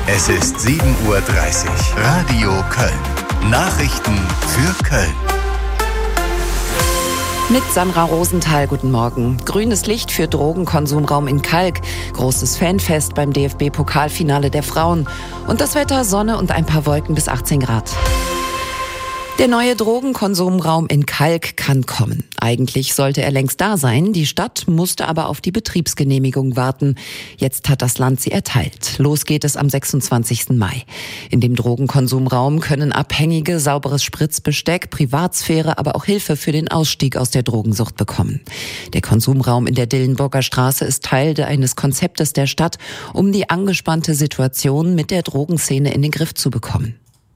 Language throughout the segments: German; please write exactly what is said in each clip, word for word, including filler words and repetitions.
Es ist sieben Uhr dreißig. Radio Köln. Nachrichten für Köln. Mit Sandra Rosenthal, guten Morgen. Grünes Licht für Drogenkonsumraum in Kalk. Großes Fanfest beim D F B-Pokalfinale der Frauen. Und das Wetter, Sonne und ein paar Wolken bis achtzehn Grad. Der neue Drogenkonsumraum in Kalk kann kommen. Eigentlich sollte er längst da sein. Die Stadt musste aber auf die Betriebsgenehmigung warten. Jetzt hat das Land sie erteilt. Los geht es am sechsundzwanzigsten Mai. In dem Drogenkonsumraum können Abhängige sauberes Spritzbesteck, Privatsphäre, aber auch Hilfe für den Ausstieg aus der Drogensucht bekommen. Der Konsumraum in der Dillenburger Straße ist Teil eines Konzeptes der Stadt, um die angespannte Situation mit der Drogenszene in den Griff zu bekommen.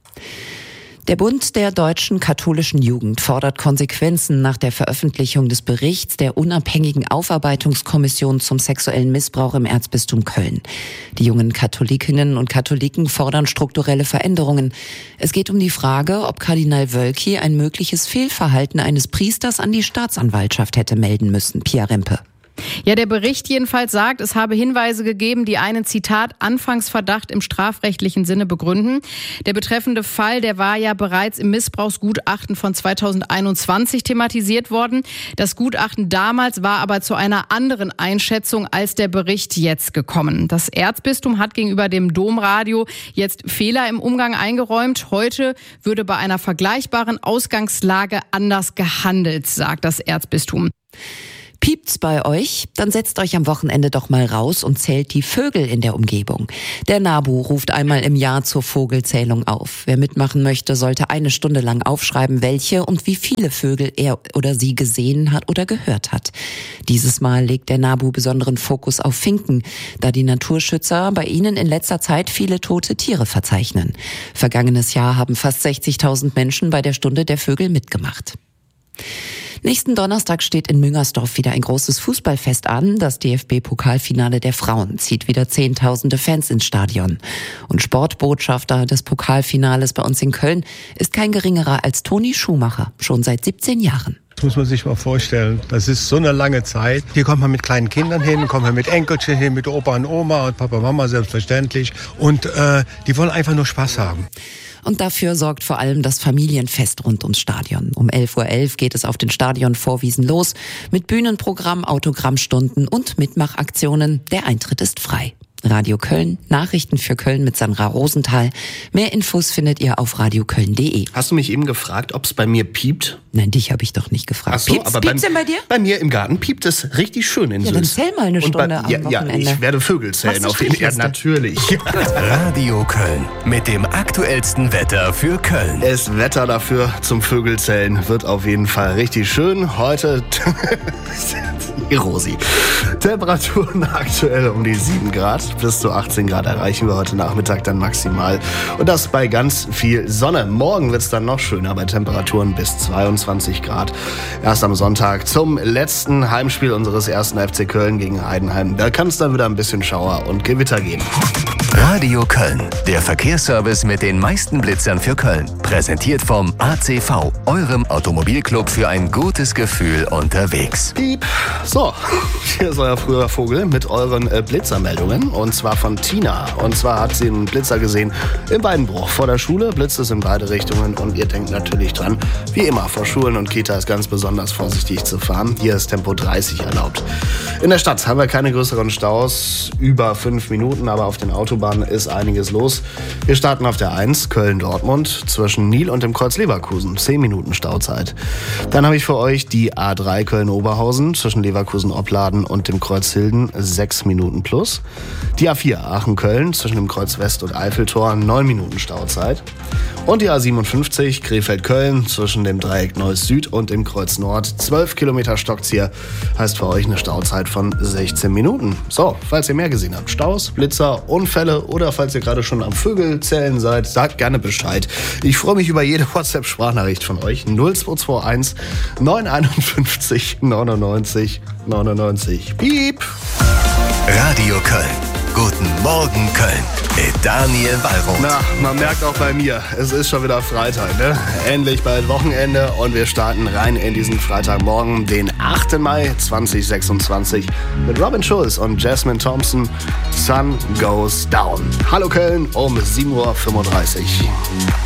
Der Bund der deutschen katholischen Jugend fordert Konsequenzen nach der Veröffentlichung des Berichts der unabhängigen Aufarbeitungskommission zum sexuellen Missbrauch im Erzbistum Köln. Die jungen Katholikinnen und Katholiken fordern strukturelle Veränderungen. Es geht um die Frage, ob Kardinal Wölki ein mögliches Fehlverhalten eines Priesters an die Staatsanwaltschaft hätte melden müssen. Pia Rempe. Ja, der Bericht jedenfalls sagt, es habe Hinweise gegeben, die einen, Zitat, Anfangsverdacht im strafrechtlichen Sinne begründen. Der betreffende Fall, der war ja bereits im Missbrauchsgutachten von zweitausendeinundzwanzig thematisiert worden. Das Gutachten damals war aber zu einer anderen Einschätzung als der Bericht jetzt gekommen. Das Erzbistum hat gegenüber dem Domradio jetzt Fehler im Umgang eingeräumt. Heute würde bei einer vergleichbaren Ausgangslage anders gehandelt, sagt das Erzbistum. Piept's bei euch? Dann setzt euch am Wochenende doch mal raus und zählt die Vögel in der Umgebung. Der NABU ruft einmal im Jahr zur Vogelzählung auf. Wer mitmachen möchte, sollte eine Stunde lang aufschreiben, welche und wie viele Vögel er oder sie gesehen hat oder gehört hat. Dieses Mal legt der NABU besonderen Fokus auf Finken, da die Naturschützer bei ihnen in letzter Zeit viele tote Tiere verzeichnen. Vergangenes Jahr haben fast sechzigtausend Menschen bei der Stunde der Vögel mitgemacht. Nächsten Donnerstag steht in Müngersdorf wieder ein großes Fußballfest an. Das D F B-Pokalfinale der Frauen zieht wieder Zehntausende Fans ins Stadion. Und Sportbotschafter des Pokalfinales bei uns in Köln ist kein geringerer als Toni Schumacher, schon seit siebzehn Jahren. Das muss man sich mal vorstellen. Das ist so eine lange Zeit. Hier kommt man mit kleinen Kindern hin, kommt man mit Enkelchen hin, mit Opa und Oma und Papa und Mama selbstverständlich. Und äh, die wollen einfach nur Spaß haben. Und dafür sorgt vor allem das Familienfest rund ums Stadion. Um elf Uhr elf geht es auf den Stadionvorwiesen los mit Bühnenprogramm, Autogrammstunden und Mitmachaktionen. Der Eintritt ist frei. Radio Köln, Nachrichten für Köln mit Sandra Rosenthal. Mehr Infos findet ihr auf radio köln punkt de. Hast du mich eben gefragt, ob es bei mir piept? Nein, dich habe ich doch nicht gefragt. Ach so, piept's, aber piept's bei, denn bei dir? Bei mir im Garten piept es richtig schön in Ja, Süß. dann zähl mal eine Stunde bei, am ja, Wochenende. Ja, ich werde Vögel zählen auf jeden Fall. Ja, natürlich. Radio Köln mit dem aktuellsten Wetter für Köln. Das Wetter dafür zum Vögelzählen wird auf jeden Fall richtig schön. Heute Rosi. Temperaturen aktuell um die sieben Grad. Bis zu achtzehn Grad erreichen wir heute Nachmittag dann maximal. Und das bei ganz viel Sonne. Morgen wird es dann noch schöner bei Temperaturen bis zweiundzwanzig Grad. Erst am Sonntag zum letzten Heimspiel unseres ersten F C Köln gegen Heidenheim. Da kann es dann wieder ein bisschen Schauer und Gewitter geben. Radio Köln, der Verkehrsservice mit den meisten Blitzern für Köln. Präsentiert vom A C V, eurem Automobilclub für ein gutes Gefühl unterwegs. Piep. So, hier ist euer früher Vogel mit euren äh, Blitzermeldungen. Und zwar von Tina. Und zwar hat sie einen Blitzer gesehen im Weidenbruch vor der Schule. Blitzt es in beide Richtungen. Und ihr denkt natürlich dran, wie immer, vor Schulen und Kitas ganz besonders vorsichtig zu fahren. Hier ist Tempo dreißig erlaubt. In der Stadt haben wir keine größeren Staus, über fünf Minuten, aber auf den Autobahnen ist einiges los. Wir starten auf der eins, Köln-Dortmund, zwischen Nil und dem Kreuz Leverkusen, zehn Minuten Stauzeit. Dann habe ich für euch die A drei Köln-Oberhausen, zwischen Leverkusen-Opladen und dem Kreuz Hilden, sechs Minuten plus. Die A vier Aachen-Köln, zwischen dem Kreuz West und Eiffeltor, neun Minuten Stauzeit. Und die A siebenundfünfzig Krefeld-Köln, zwischen dem Dreieck Neuss Süd und dem Kreuz Nord, zwölf Kilometer Stockzieher, heißt für euch eine Stauzeit von sechzehn Minuten. So, falls ihr mehr gesehen habt, Staus, Blitzer, Unfälle oder falls ihr gerade schon am Vögelzählen seid, sagt gerne Bescheid. Ich freue mich über jede WhatsApp-Sprachnachricht von euch. null zwei zwei eins neun eins fünf neunundneunzig neunundneunzig. Piep! Radio Köln, Guten Morgen Köln mit Daniel Wallroth. Na, man merkt auch bei mir, es ist schon wieder Freitag, ne? Endlich bald Wochenende und wir starten rein in diesen Freitagmorgen, den achten Mai zweitausendsechsundzwanzig mit Robin Schulz und Jasmine Thompson. Sun Goes Down. Hallo Köln um sieben Uhr fünfunddreißig.